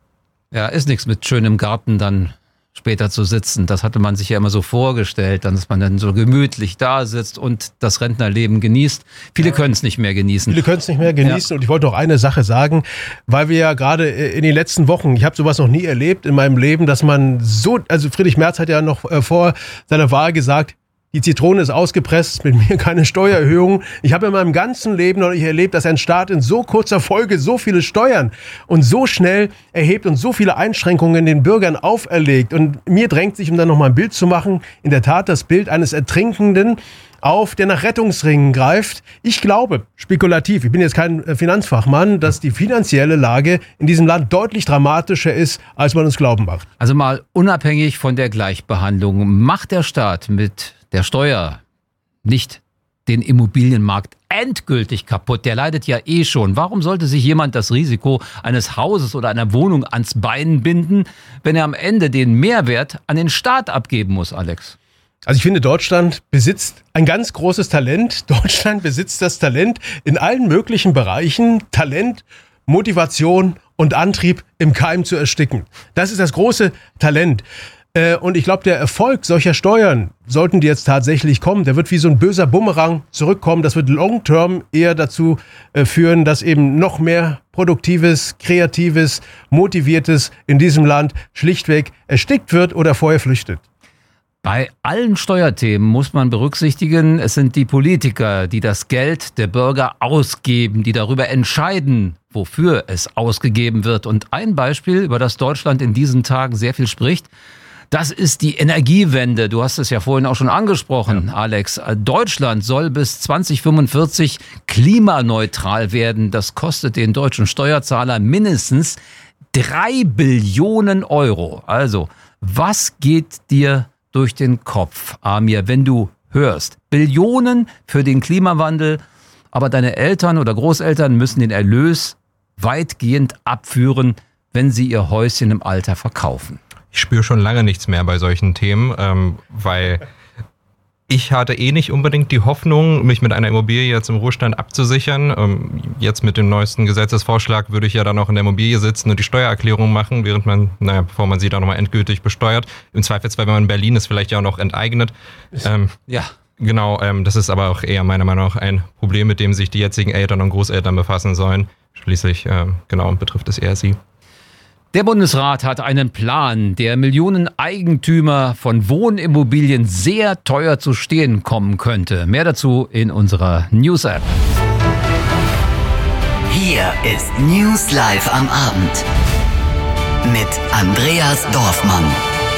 Ja, ist nichts mit schönem Garten dann später zu sitzen. Das hatte man sich ja immer so vorgestellt, dass man dann so gemütlich da sitzt und das Rentnerleben genießt. Viele können es nicht mehr genießen. Viele können es nicht mehr genießen. Ja. Und ich wollte noch eine Sache sagen, weil wir ja gerade in den letzten Wochen, ich habe sowas noch nie erlebt in meinem Leben, dass man so, also Friedrich Merz hat ja noch äh, vor seiner Wahl gesagt, die Zitrone ist ausgepresst, mit mir keine Steuererhöhung. Ich habe in meinem ganzen Leben noch nicht erlebt, dass ein Staat in so kurzer Folge so viele Steuern und so schnell erhebt und so viele Einschränkungen den Bürgern auferlegt. Und mir drängt sich, um dann nochmal ein Bild zu machen, in der Tat das Bild eines Ertrinkenden auf, der nach Rettungsringen greift. Ich glaube, spekulativ, ich bin jetzt kein Finanzfachmann, dass die finanzielle Lage in diesem Land deutlich dramatischer ist, als man uns glauben macht. Also mal unabhängig von der Gleichbehandlung, macht der Staat mit der Steuer nicht den Immobilienmarkt endgültig kaputt? Der leidet ja eh schon. Warum sollte sich jemand das Risiko eines Hauses oder einer Wohnung ans Bein binden, wenn er am Ende den Mehrwert an den Staat abgeben muss, Alex? Also ich finde, Deutschland besitzt ein ganz großes Talent. Deutschland besitzt das Talent in allen möglichen Bereichen, Talent, Motivation und Antrieb im Keim zu ersticken. Das ist das große Talent. Und ich glaube, der Erfolg solcher Steuern, sollten die jetzt tatsächlich kommen, der wird wie so ein böser Bumerang zurückkommen. Das wird long-term eher dazu führen, dass eben noch mehr Produktives, Kreatives, Motiviertes in diesem Land schlichtweg erstickt wird oder vorher flüchtet. Bei allen Steuerthemen muss man berücksichtigen, es sind die Politiker, die das Geld der Bürger ausgeben, die darüber entscheiden, wofür es ausgegeben wird. Und ein Beispiel, über das Deutschland in diesen Tagen sehr viel spricht, das ist die Energiewende. Du hast es ja vorhin auch schon angesprochen, ja. Alex. Deutschland soll bis zwanzig fünfundvierzig klimaneutral werden. Das kostet den deutschen Steuerzahler mindestens drei Billionen Euro. Also, was geht dir durch den Kopf, Amir, wenn du hörst, Billionen für den Klimawandel, aber deine Eltern oder Großeltern müssen den Erlös weitgehend abführen, wenn sie ihr Häuschen im Alter verkaufen? Ich spüre schon lange nichts mehr bei solchen Themen, ähm, weil ich hatte eh nicht unbedingt die Hoffnung, mich mit einer Immobilie jetzt im Ruhestand abzusichern. Ähm, jetzt mit dem neuesten Gesetzesvorschlag würde ich ja dann auch in der Immobilie sitzen und die Steuererklärung machen, während man, naja, bevor man sie dann nochmal endgültig besteuert. Im Zweifelsfall, wenn man in Berlin ist, vielleicht ja auch noch enteignet. Ähm, ja. Genau, ähm, das ist aber auch eher meiner Meinung nach ein Problem, mit dem sich die jetzigen Eltern und Großeltern befassen sollen. Schließlich, ähm, genau, betrifft es eher sie. Der Bundesrat hat einen Plan, der Millionen Eigentümer von Wohnimmobilien sehr teuer zu stehen kommen könnte. Mehr dazu in unserer News-App. Hier ist News Live am Abend mit Andreas Dorfmann.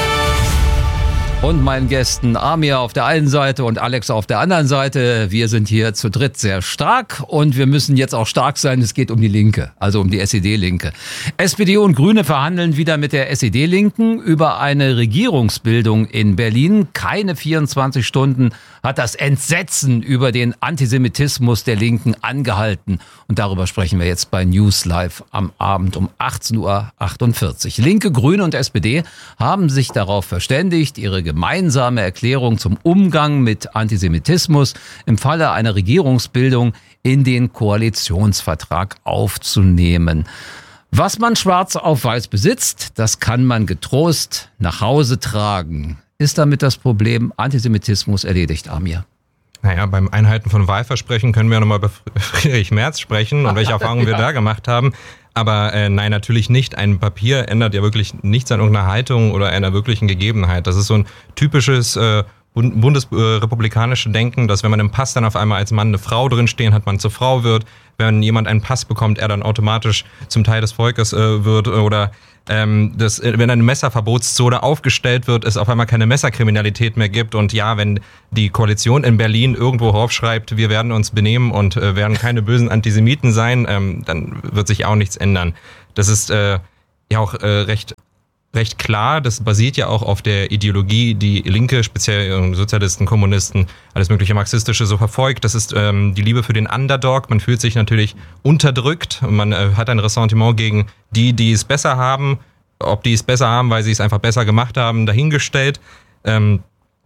Und meinen Gästen Amir auf der einen Seite und Alex auf der anderen Seite. Wir sind hier zu dritt sehr stark und wir müssen jetzt auch stark sein. Es geht um die Linke, also um die S E D-Linke. S P D und Grüne verhandeln wieder mit der S E D-Linken über eine Regierungsbildung in Berlin. Keine vierundzwanzig Stunden hat das Entsetzen über den Antisemitismus der Linken angehalten. Und darüber sprechen wir jetzt bei News Live am Abend um achtzehn Uhr achtundvierzig. Linke, Grüne und S P D haben sich darauf verständigt, ihre gemeinsame Erklärung zum Umgang mit Antisemitismus im Falle einer Regierungsbildung in den Koalitionsvertrag aufzunehmen. Was man schwarz auf weiß besitzt, das kann man getrost nach Hause tragen. Ist damit das Problem Antisemitismus erledigt, Amir? Naja, beim Einhalten von Wahlversprechen können wir nochmal über Friedrich Merz sprechen und welche Erfahrungen ja. wir da gemacht haben. Aber äh, nein, natürlich nicht. Ein Papier ändert ja wirklich nichts an irgendeiner Haltung oder einer wirklichen Gegebenheit. Das ist so ein typisches äh, bundesrepublikanische Denken, dass wenn man im Pass dann auf einmal als Mann eine Frau drinstehen hat, man zur Frau wird. Wenn jemand einen Pass bekommt, er dann automatisch zum Teil des Volkes äh, wird. Oder ähm, dass, wenn eine Messerverbotszone aufgestellt wird, es auf einmal keine Messerkriminalität mehr gibt. Und ja, wenn die Koalition in Berlin irgendwo aufschreibt, wir werden uns benehmen und äh, werden keine bösen Antisemiten sein, ähm, dann wird sich auch nichts ändern. Das ist äh, ja auch äh, recht recht klar, das basiert ja auch auf der Ideologie, die Linke, speziell Sozialisten, Kommunisten, alles mögliche Marxistische so verfolgt. Das ist ähm, die Liebe für den Underdog. Man fühlt sich natürlich unterdrückt. Man äh, hat ein Ressentiment gegen die, die es besser haben. Ob die es besser haben, weil sie es einfach besser gemacht haben, dahingestellt. Ähm,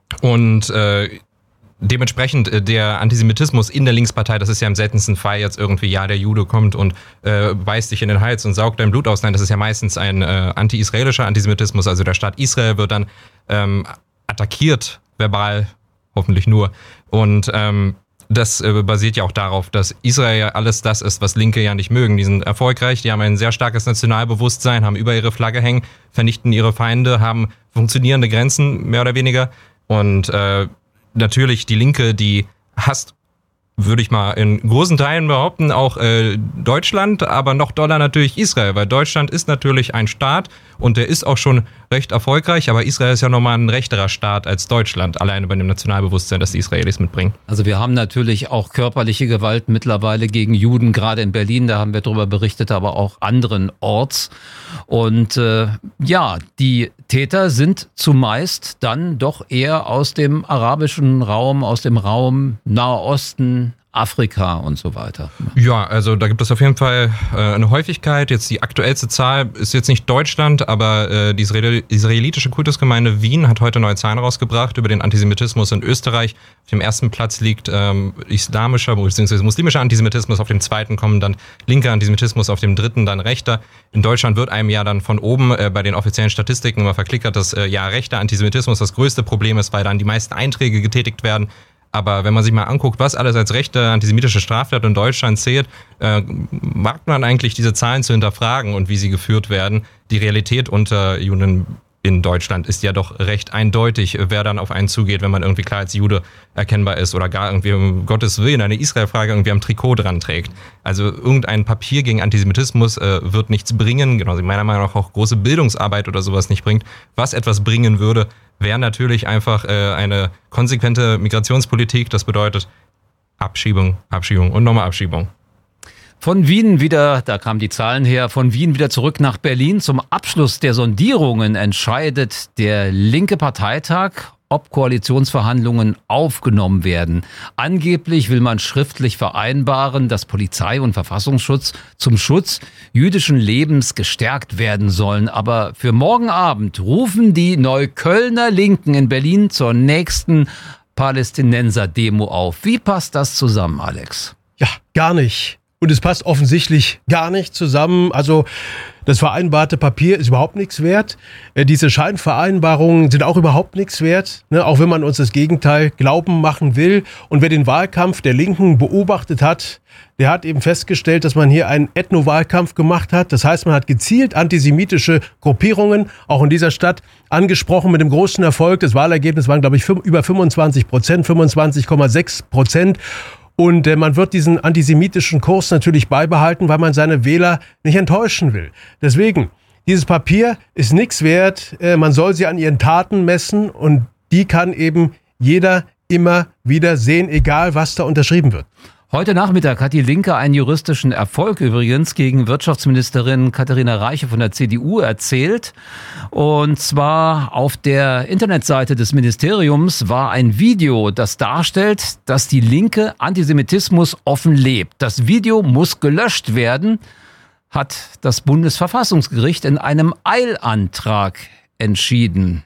und äh, Dementsprechend äh, der Antisemitismus in der Linkspartei, das ist ja im seltensten Fall jetzt irgendwie, ja, der Jude kommt und äh, beißt dich in den Hals und saugt dein Blut aus. Nein, das ist ja meistens ein äh, anti-israelischer Antisemitismus. Also der Staat Israel wird dann ähm, attackiert, verbal, hoffentlich nur. Und ähm, das äh, basiert ja auch darauf, dass Israel ja alles das ist, was Linke ja nicht mögen. Die sind erfolgreich, die haben ein sehr starkes Nationalbewusstsein, haben über ihre Flagge hängen, vernichten ihre Feinde, haben funktionierende Grenzen, mehr oder weniger. Und äh, natürlich die Linke, die hasst, würde ich mal in großen Teilen behaupten, auch äh, Deutschland, aber noch doller natürlich Israel, weil Deutschland ist natürlich ein Staat und der ist auch schon recht erfolgreich, aber Israel ist ja nochmal ein rechterer Staat als Deutschland, alleine bei dem Nationalbewusstsein, das die Israelis mitbringen. Also wir haben natürlich auch körperliche Gewalt mittlerweile gegen Juden, gerade in Berlin, da haben wir darüber berichtet, aber auch andernorts. Und äh, ja, die Täter sind zumeist dann doch eher aus dem arabischen Raum, aus dem Raum Nahe Osten, Afrika und so weiter. Ja, also da gibt es auf jeden Fall äh, eine Häufigkeit. Jetzt die aktuellste Zahl ist jetzt nicht Deutschland, aber äh, die Israel- israelitische Kultusgemeinde Wien hat heute neue Zahlen rausgebracht über den Antisemitismus in Österreich. Auf dem ersten Platz liegt ähm, islamischer bzw. muslimischer Antisemitismus, auf dem zweiten kommen dann linker Antisemitismus, auf dem dritten dann rechter. In Deutschland wird einem ja dann von oben äh, bei den offiziellen Statistiken immer verklickert, dass äh, ja rechter Antisemitismus das größte Problem ist, weil dann die meisten Einträge getätigt werden. Aber wenn man sich mal anguckt, was alles als rechte antisemitische Straftat in Deutschland zählt, äh, wagt man eigentlich diese Zahlen zu hinterfragen und wie sie geführt werden. Die Realität unter Juden in Deutschland ist ja doch recht eindeutig, wer dann auf einen zugeht, wenn man irgendwie klar als Jude erkennbar ist oder gar irgendwie um Gottes Willen eine Israel-Frage irgendwie am Trikot dran trägt. Also irgendein Papier gegen Antisemitismus äh, wird nichts bringen, genauso meiner Meinung nach auch große Bildungsarbeit oder sowas nicht bringt. Was etwas bringen würde, wäre natürlich einfach äh, eine konsequente Migrationspolitik. Das bedeutet Abschiebung, Abschiebung und nochmal Abschiebung. Von Wien wieder, da kamen die Zahlen her, von Wien wieder zurück nach Berlin. Zum Abschluss der Sondierungen entscheidet der linke Parteitag, ob Koalitionsverhandlungen aufgenommen werden. Angeblich will man schriftlich vereinbaren, dass Polizei und Verfassungsschutz zum Schutz jüdischen Lebens gestärkt werden sollen. Aber für morgen Abend rufen die Neuköllner Linken in Berlin zur nächsten Palästinenser-Demo auf. Wie passt das zusammen, Alex? Ja, gar nicht. Und es passt offensichtlich gar nicht zusammen. Also das vereinbarte Papier ist überhaupt nichts wert. Äh, diese Scheinvereinbarungen sind auch überhaupt nichts wert, ne? Auch wenn man uns das Gegenteil glauben machen will. Und wer den Wahlkampf der Linken beobachtet hat, der hat eben festgestellt, dass man hier einen Ethno-Wahlkampf gemacht hat. Das heißt, man hat gezielt antisemitische Gruppierungen, auch in dieser Stadt, angesprochen mit dem großen Erfolg. Das Wahlergebnis waren, glaube ich, über fünfundzwanzig Prozent, fünfundzwanzig Komma sechs Prozent. Und äh, man wird diesen antisemitischen Kurs natürlich beibehalten, weil man seine Wähler nicht enttäuschen will. Deswegen, dieses Papier ist nichts wert. Äh, man soll sie an ihren Taten messen und die kann eben jeder immer wieder sehen, egal was da unterschrieben wird. Heute Nachmittag hat die Linke einen juristischen Erfolg übrigens gegen Wirtschaftsministerin Katharina Reiche von der C D U erzählt. Und zwar auf der Internetseite des Ministeriums war ein Video, das darstellt, dass die Linke Antisemitismus offen lebt. Das Video muss gelöscht werden, hat das Bundesverfassungsgericht in einem Eilantrag entschieden.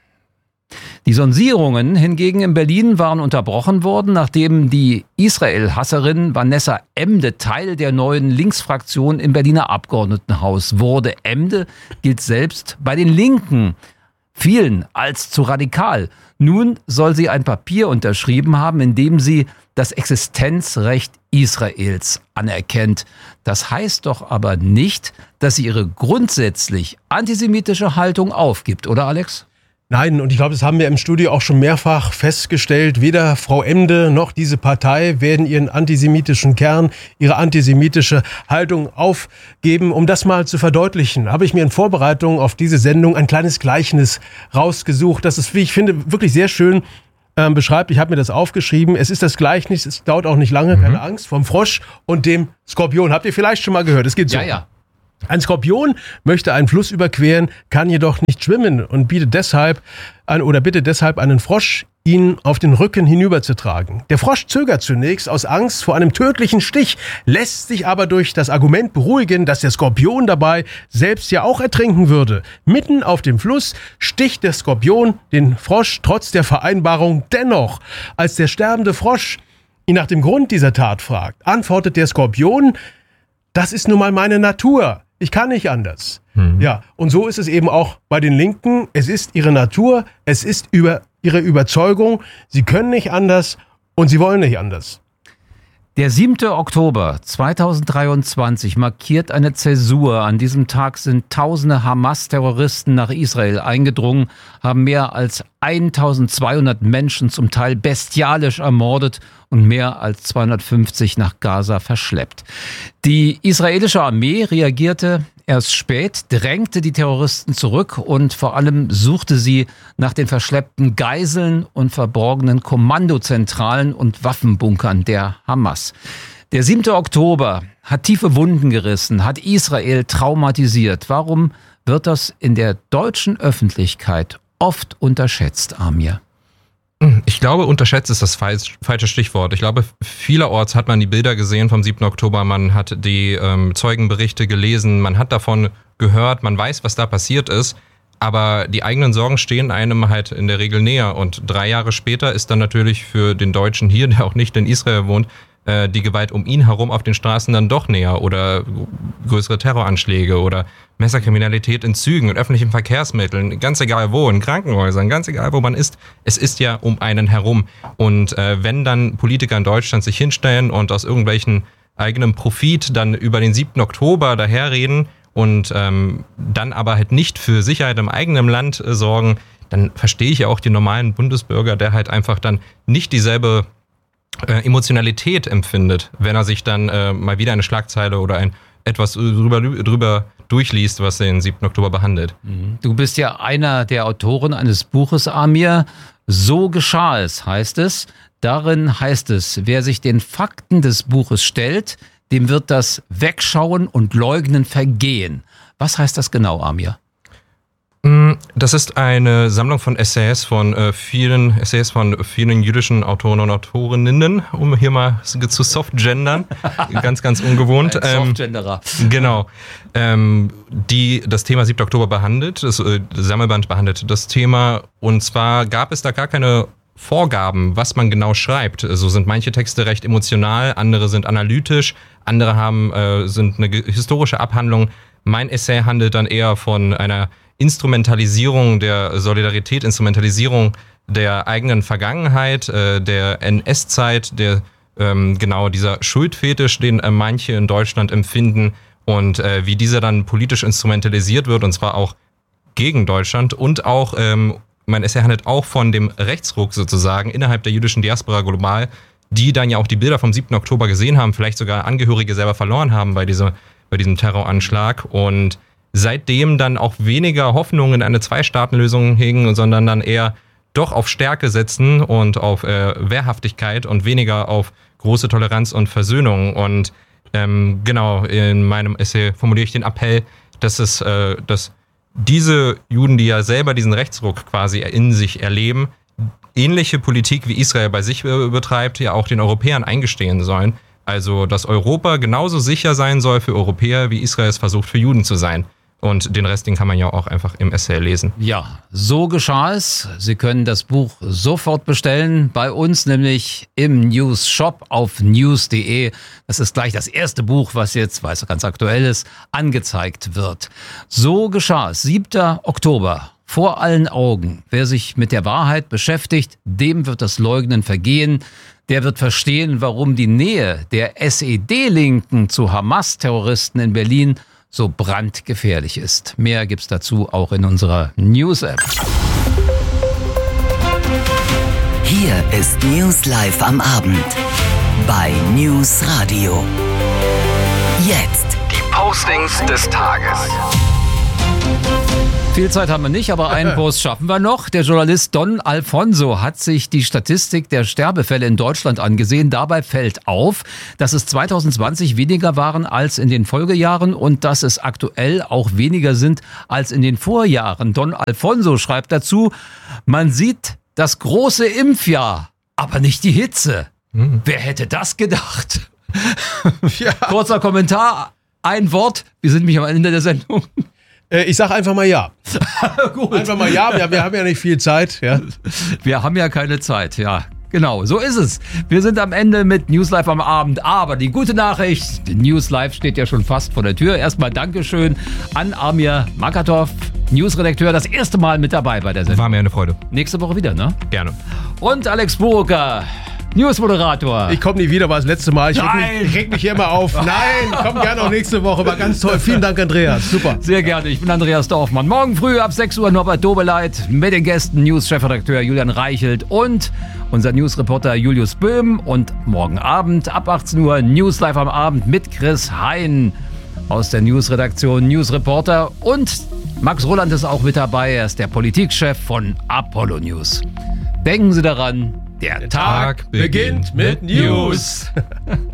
Die Sondierungen hingegen in Berlin waren unterbrochen worden, nachdem die Israel-Hasserin Vanessa Emde Teil der neuen Linksfraktion im Berliner Abgeordnetenhaus wurde. Emde gilt selbst bei den Linken vielen als zu radikal. Nun soll sie ein Papier unterschrieben haben, in dem sie das Existenzrecht Israels anerkennt. Das heißt doch aber nicht, dass sie ihre grundsätzlich antisemitische Haltung aufgibt, oder Alex? Nein, und ich glaube, das haben wir im Studio auch schon mehrfach festgestellt. Weder Frau Emde noch diese Partei werden ihren antisemitischen Kern, ihre antisemitische Haltung aufgeben. Um das mal zu verdeutlichen, habe ich mir in Vorbereitung auf diese Sendung ein kleines Gleichnis rausgesucht. Das ist, wie ich finde, wirklich sehr schön ähm, beschreibt. Ich habe mir das aufgeschrieben. Es ist das Gleichnis, es dauert auch nicht lange, mhm. keine Angst, vom Frosch und dem Skorpion. Habt ihr vielleicht schon mal gehört? Es geht so. Ja, ja. Ein Skorpion möchte einen Fluss überqueren, kann jedoch nicht schwimmen und bietet deshalb an, oder bittet deshalb einen Frosch, ihn auf den Rücken hinüberzutragen. Der Frosch zögert zunächst aus Angst vor einem tödlichen Stich, lässt sich aber durch das Argument beruhigen, dass der Skorpion dabei selbst ja auch ertrinken würde. Mitten auf dem Fluss sticht der Skorpion den Frosch trotz der Vereinbarung dennoch. Als der sterbende Frosch ihn nach dem Grund dieser Tat fragt, antwortet der Skorpion: Das ist nun mal meine Natur. Ich kann nicht anders. Mhm. Ja, und so ist es eben auch bei den Linken. Es ist ihre Natur, es ist über ihre Überzeugung. Sie können nicht anders und sie wollen nicht anders. Der siebte Oktober zweitausenddreiundzwanzig markiert eine Zäsur. An diesem Tag sind tausende Hamas-Terroristen nach Israel eingedrungen, haben mehr als eintausendzweihundert Menschen zum Teil bestialisch ermordet und mehr als zweihundertfünfzig nach Gaza verschleppt. Die israelische Armee reagierte erst spät, drängte die Terroristen zurück und vor allem suchte sie nach den verschleppten Geiseln und verborgenen Kommandozentralen und Waffenbunkern der Hamas. Der siebte Oktober hat tiefe Wunden gerissen, hat Israel traumatisiert. Warum wird das in der deutschen Öffentlichkeit oft unterschätzt, Amir? Ich glaube, unterschätzt ist das falsche Stichwort. Ich glaube, vielerorts hat man die Bilder gesehen vom siebten Oktober, man hat die ähm, Zeugenberichte gelesen, man hat davon gehört, man weiß, was da passiert ist, aber die eigenen Sorgen stehen einem halt in der Regel näher. Und drei Jahre später ist dann natürlich für den Deutschen hier, der auch nicht in Israel wohnt, äh, die Gewalt um ihn herum auf den Straßen dann doch näher oder größere Terroranschläge oder Messerkriminalität in Zügen und öffentlichen Verkehrsmitteln, ganz egal wo, in Krankenhäusern, ganz egal wo man ist, es ist ja um einen herum. Und äh, wenn dann Politiker in Deutschland sich hinstellen und aus irgendwelchen eigenem Profit dann über den siebten Oktober daherreden und ähm, dann aber halt nicht für Sicherheit im eigenen Land äh, sorgen, dann verstehe ich ja auch den normalen Bundesbürger, der halt einfach dann nicht dieselbe äh, Emotionalität empfindet, wenn er sich dann äh, mal wieder eine Schlagzeile oder ein etwas drüber, drüber durchliest, was den siebten Oktober behandelt. Du bist ja einer der Autoren eines Buches, Amir. So geschah es, heißt es. Darin heißt es, wer sich den Fakten des Buches stellt, dem wird das Wegschauen und Leugnen vergehen. Was heißt das genau, Amir? Das ist eine Sammlung von Essays von äh, vielen Essays von vielen jüdischen Autoren und Autorinnen, um hier mal zu softgendern, ganz, ganz ungewohnt. Ein Softgenderer. Ähm, genau. Ähm, die das Thema siebten Oktober behandelt, das äh, Sammelband behandelt das Thema, und zwar gab es da gar keine Vorgaben, was man genau schreibt. So sind manche Texte recht emotional, andere sind analytisch, andere haben äh, sind eine historische Abhandlung. Mein Essay handelt dann eher von einer Instrumentalisierung der Solidarität, Instrumentalisierung der eigenen Vergangenheit, äh, der N S-Zeit, der ähm, genau dieser Schuldfetisch, den äh, manche in Deutschland empfinden und äh, wie dieser dann politisch instrumentalisiert wird, und zwar auch gegen Deutschland, und auch, ähm, mein Essay handelt auch von dem Rechtsruck sozusagen innerhalb der jüdischen Diaspora global, die dann ja auch die Bilder vom siebten Oktober gesehen haben, vielleicht sogar Angehörige selber verloren haben bei, dieser, bei diesem Terroranschlag und seitdem dann auch weniger Hoffnung in eine Zwei-Staaten-Lösung hegen, sondern dann eher doch auf Stärke setzen und auf äh, Wehrhaftigkeit und weniger auf große Toleranz und Versöhnung. Und ähm, genau, in meinem Essay formuliere ich den Appell, dass es, äh, dass diese Juden, die ja selber diesen Rechtsruck quasi in sich erleben, ähnliche Politik wie Israel bei sich äh, betreibt, ja auch den Europäern eingestehen sollen. Also, dass Europa genauso sicher sein soll für Europäer, wie Israel es versucht, für Juden zu sein. Und den Rest, den kann man ja auch einfach im Essay lesen. Ja, so geschah es. Sie können das Buch sofort bestellen, bei uns nämlich im News Shop auf news punkt de. Das ist gleich das erste Buch, was jetzt, weil es ganz aktuell ist, angezeigt wird. So geschah es, siebter Oktober. Vor allen Augen. Wer sich mit der Wahrheit beschäftigt, dem wird das Leugnen vergehen. Der wird verstehen, warum die Nähe der S E D-Linken zu Hamas-Terroristen in Berlin so brandgefährlich ist. Mehr gibt's dazu auch in unserer News-App. Hier ist News Live am Abend bei News Radio. Jetzt die Postings des Tages. Viel Zeit haben wir nicht, aber einen Post schaffen wir noch. Der Journalist Don Alfonso hat sich die Statistik der Sterbefälle in Deutschland angesehen. Dabei fällt auf, dass es zwanzig zwanzig weniger waren als in den Folgejahren und dass es aktuell auch weniger sind als in den Vorjahren. Don Alfonso schreibt dazu, man sieht das große Impfjahr, aber nicht die Hitze. Mhm. Wer hätte das gedacht? Ja. Kurzer Kommentar, ein Wort. Wir sind nämlich am Ende der Sendung. Ich sag einfach mal ja. Gut. Einfach mal ja, wir, wir haben ja nicht viel Zeit. Ja. Wir haben ja keine Zeit, ja. Genau, so ist es. Wir sind am Ende mit News Live am Abend. Aber die gute Nachricht, News Live steht ja schon fast vor der Tür. Erstmal Dankeschön an Amir Makatov, Newsredakteur, das erste Mal mit dabei bei der Sendung. War mir eine Freude. Nächste Woche wieder, ne? Gerne. Und Alex Burucker, Newsmoderator. Ich komme nie wieder, war das letzte Mal. Ich reg mich, ich reg mich hier immer auf. Nein, komm gerne auch nächste Woche. War ganz toll. Vielen Dank, Andreas. Super. Sehr gerne. Ich bin Andreas Dorfmann. Morgen früh ab sechs Uhr Norbert Dobeleit mit den Gästen News-Chefredakteur Julian Reichelt und unser Newsreporter Julius Böhm. Und morgen Abend ab achtzehn Uhr News Live am Abend mit Chris Hein aus der Newsredaktion Newsreporter. Und Max Roland ist auch mit dabei. Er ist der Politikchef von Apollo News. Denken Sie daran, der, der Tag, Tag beginnt mit News.